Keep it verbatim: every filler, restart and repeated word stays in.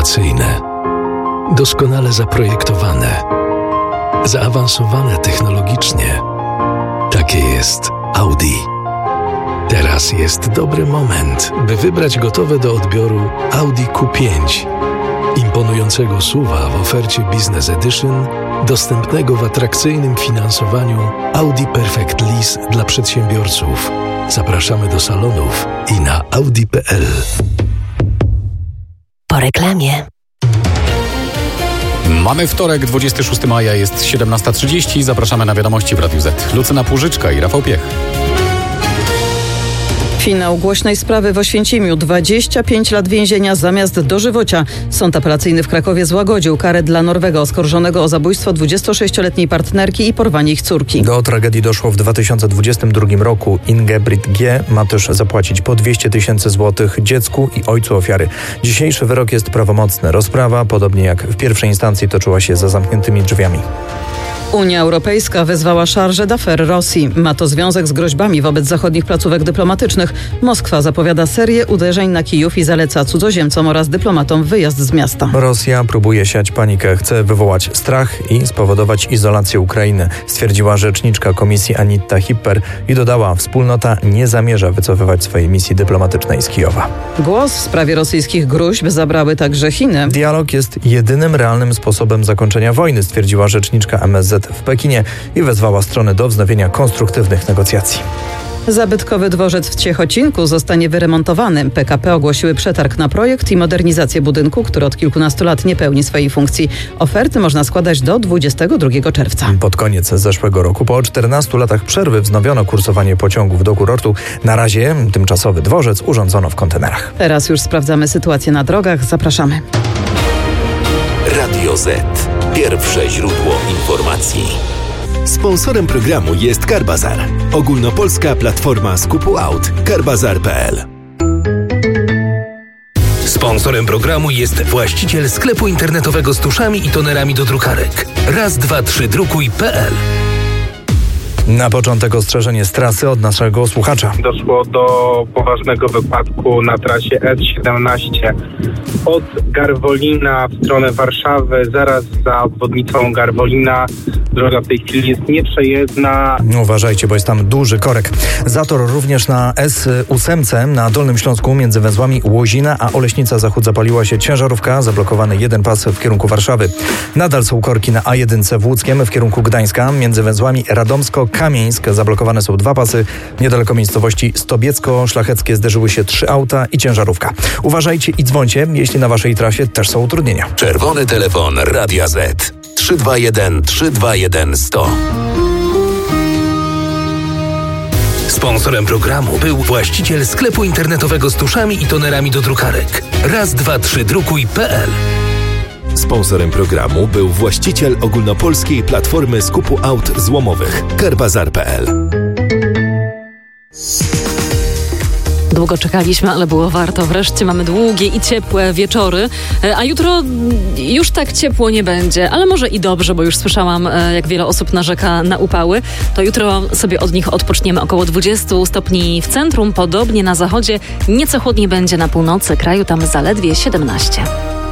innowacyjne, doskonale zaprojektowane, zaawansowane technologicznie. Takie jest Audi. Teraz jest dobry moment, by wybrać gotowe do odbioru Audi Q pięć. Imponującego suva w ofercie Business Edition, dostępnego w atrakcyjnym finansowaniu Audi Perfect Lease dla przedsiębiorców. Zapraszamy do salonów i na audi kropka p l. Po reklamie. Mamy wtorek, dwudziestego szóstego maja, jest siedemnasta trzydzieści. Zapraszamy na wiadomości w Radiu Z. Lucyna Płużyczka i Rafał Piech. Finał głośnej sprawy w Oświęcimiu. dwadzieścia pięć lat więzienia zamiast dożywocia. Sąd apelacyjny w Krakowie złagodził karę dla Norwega oskarżonego o zabójstwo dwudziestosześcioletniej partnerki i porwanie ich córki. Do tragedii doszło w dwa tysiące dwudziestym drugim roku. Ingebrigt G. ma też zapłacić po dwieście tysięcy złotych dziecku i ojcu ofiary. Dzisiejszy wyrok jest prawomocny. Rozprawa, podobnie jak w pierwszej instancji, toczyła się za zamkniętymi drzwiami. Unia Europejska wezwała chargé d'affaires Rosji. Ma to związek z groźbami wobec zachodnich placówek dyplomatycznych. Moskwa zapowiada serię uderzeń na Kijów i zaleca cudzoziemcom oraz dyplomatom wyjazd z miasta. Rosja próbuje siać panikę, chce wywołać strach i spowodować izolację Ukrainy, stwierdziła rzeczniczka komisji Anita Hipper i dodała, wspólnota nie zamierza wycofywać swojej misji dyplomatycznej z Kijowa. Głos w sprawie rosyjskich gróźb zabrały także Chiny. Dialog jest jedynym realnym sposobem zakończenia wojny, stwierdziła rzeczniczka M S Z w Pekinie i wezwała strony do wznowienia konstruktywnych negocjacji. Zabytkowy dworzec w Ciechocinku zostanie wyremontowany. P K P ogłosiły przetarg na projekt i modernizację budynku, który od kilkunastu lat nie pełni swojej funkcji. Oferty można składać do dwudziestego drugiego czerwca. Pod koniec zeszłego roku, po czternastu latach przerwy, wznowiono kursowanie pociągów do kurortu. Na razie tymczasowy dworzec urządzono w kontenerach. Teraz już sprawdzamy sytuację na drogach. Zapraszamy. Radio Z. Pierwsze źródło informacji. Sponsorem programu jest Carbazar. Ogólnopolska platforma skupu aut. carbazar kropka p l. Sponsorem programu jest właściciel sklepu internetowego z tuszami i tonerami do drukarek. raz dwa trzy drukuj kropka p l. Na początek ostrzeżenie z trasy od naszego słuchacza. Doszło do poważnego wypadku na trasie S siedemnaście od Garwolina w stronę Warszawy, zaraz za obwodnicą Garwolina. Droga w tej chwili jest nieprzejezdna. Uważajcie, bo jest tam duży korek. Zator również na S osiem na Dolnym Śląsku między węzłami Łozina a Oleśnica Zachód zapaliła się ciężarówka, zablokowany jeden pas w kierunku Warszawy. Nadal są korki na A jeden w Łódzkiem w kierunku Gdańska. Między węzłami Radomsko-Kamieńsk zablokowane są dwa pasy. Niedaleko miejscowości Stobiecko-Szlacheckie zderzyły się trzy auta i ciężarówka. Uważajcie i dzwońcie, jeśli na waszej trasie też są utrudnienia. Czerwony telefon Radia Z. trzy dwa jeden trzy dwa jeden sto. Sponsorem programu był właściciel sklepu internetowego z tuszami i tonerami do drukarek. raz dwa trzy drukuj kropka p l. Sponsorem programu był właściciel ogólnopolskiej platformy skupu aut złomowych. carbazar kropka p l. Długo czekaliśmy, ale było warto. Wreszcie mamy długie i ciepłe wieczory, a jutro już tak ciepło nie będzie, ale może i dobrze, bo już słyszałam, jak wiele osób narzeka na upały. To jutro sobie od nich odpoczniemy. Około dwadzieścia stopni w centrum, podobnie na zachodzie. Nieco chłodniej będzie na północy kraju, tam zaledwie siedemnaście.